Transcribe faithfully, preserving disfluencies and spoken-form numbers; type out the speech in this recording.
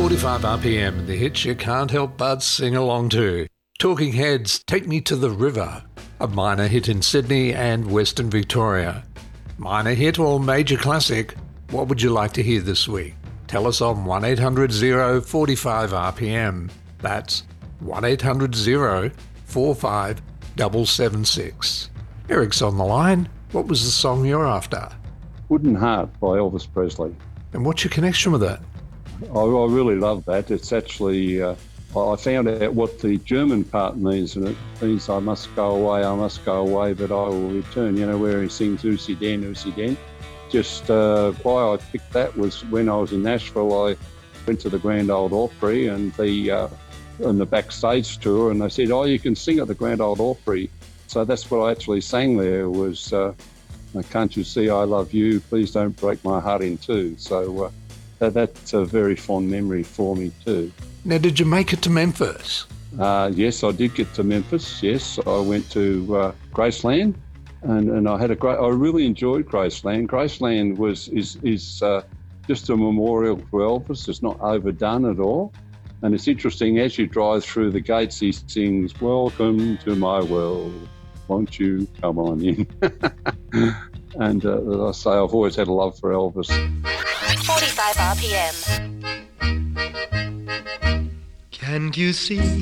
forty-five R P M, the hits you can't help but sing along to. Talking Heads, Take Me to the River, a minor hit in Sydney and Western Victoria. Minor hit or major classic, what would you like to hear this week? Tell us on one eight hundred oh forty-five R P M. That's one eight hundred oh forty-five seven seven six. Eric's on the line. What was the song you're after? Wooden Heart by Elvis Presley. And what's your connection with it? I, I really love that. It's actually, uh, I found out what the German part means, and it means I must go away, I must go away, but I will return. You know, where he sings Usi Den, Usi Den. Just uh, why I picked that was when I was in Nashville, I went to the Grand Ole Opry and the uh, on the backstage tour, and they said, oh, you can sing at the Grand Ole Opry. So that's what I actually sang there was, uh, can't you see I love you, please don't break my heart in two. So uh, that, that's a very fond memory for me too. Now, did you make it to Memphis? Uh, yes, I did get to Memphis, yes. I went to uh, Graceland, and, and I had a great, I really enjoyed Graceland. Graceland was is, is uh, just a memorial to Elvis. It's not overdone at all. And it's interesting, as you drive through the gates, he sings, welcome to my world, won't you come on in? And uh, as I say, I've always had a love for Elvis. forty-five R P M. Can't you see